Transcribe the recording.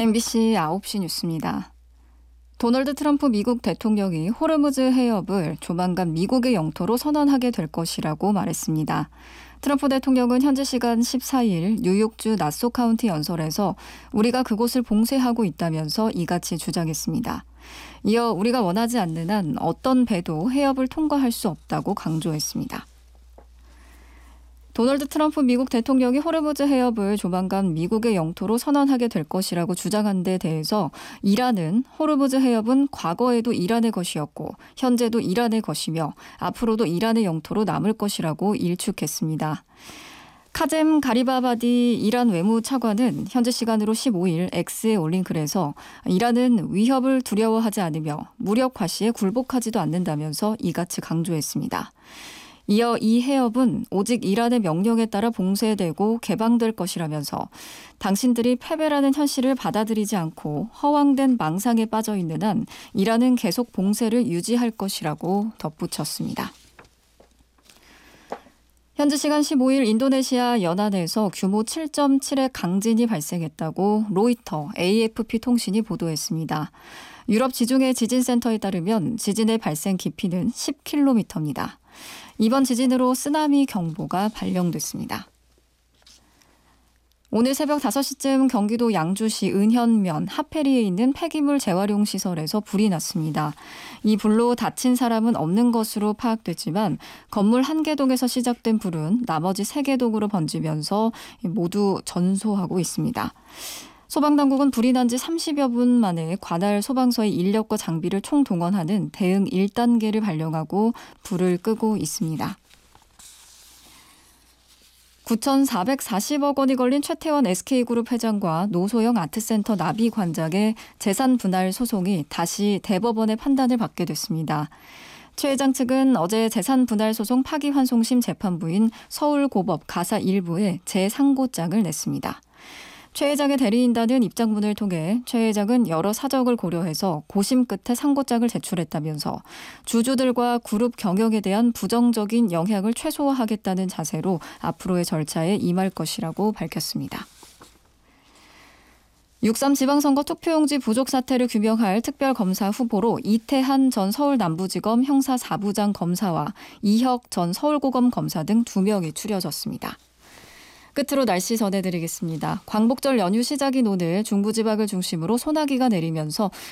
MBC 9시 뉴스입니다. 도널드 트럼프 미국 대통령이 호르무즈 해협을 조만간 미국의 영토로 선언하게 될 것이라고 말했습니다. 트럼프 대통령은 현지 시간 14일 뉴욕주 나소 카운티 연설에서 우리가 그곳을 봉쇄하고 있다면서 이같이 주장했습니다. 이어 우리가 원하지 않는 한 어떤 배도 해협을 통과할 수 없다고 강조했습니다. 도널드 트럼프 미국 대통령이 호르무즈 해협을 조만간 미국의 영토로 선언하게 될 것이라고 주장한 데 대해서 이란은 호르무즈 해협은 과거에도 이란의 것이었고 현재도 이란의 것이며 앞으로도 이란의 영토로 남을 것이라고 일축했습니다. 카젬 가리바바디 이란 외무차관은 현지 시간으로 15일 X에 올린 글에서 이란은 위협을 두려워하지 않으며 무력 과시에 굴복하지도 않는다면서 이같이 강조했습니다. 이어 이 해협은 오직 이란의 명령에 따라 봉쇄되고 개방될 것이라면서 당신들이 패배라는 현실을 받아들이지 않고 허황된 망상에 빠져 있는 한 이란은 계속 봉쇄를 유지할 것이라고 덧붙였습니다. 현지 시간 15일 인도네시아 연안에서 규모 7.7의 강진이 발생했다고 로이터, AFP 통신이 보도했습니다. 유럽 지중해 지진센터에 따르면 지진의 발생 깊이는 10km입니다. 이번 지진으로 쓰나미 경보가 발령됐습니다. 오늘 새벽 5시쯤 경기도 양주시 은현면 하페리에 있는 폐기물 재활용 시설에서 불이 났습니다. 이 불로 다친 사람은 없는 것으로 파악됐지만 건물 1개 동에서 시작된 불은 나머지 3개 동으로 번지면서 모두 전소하고 있습니다. 소방당국은 불이 난 지 30여 분 만에 관할 소방서의 인력과 장비를 총동원하는 대응 1단계를 발령하고 불을 끄고 있습니다. 9,440억 원이 걸린 최태원 SK그룹 회장과 노소영 아트센터 나비 관장의 재산 분할 소송이 다시 대법원의 판단을 받게 됐습니다. 최 회장 측은 어제 재산 분할 소송 파기환송심 재판부인 서울고법 가사 1부에 재상고장을 냈습니다. 최 회장의 대리인단은 입장문을 통해 최 회장은 여러 사정을 고려해서 고심 끝에 상고장을 제출했다면서 주주들과 그룹 경영에 대한 부정적인 영향을 최소화하겠다는 자세로 앞으로의 절차에 임할 것이라고 밝혔습니다. 6.3 지방선거 투표용지 부족 사태를 규명할 특별검사 후보로 이태한 전 서울남부지검 형사 4부장 검사와 이혁 전 서울고검 검사 등 2명이 추려졌습니다. 끝으로 날씨 전해드리겠습니다. 광복절 연휴 시작인 오늘 중부지방을 중심으로 소나기가 내리면서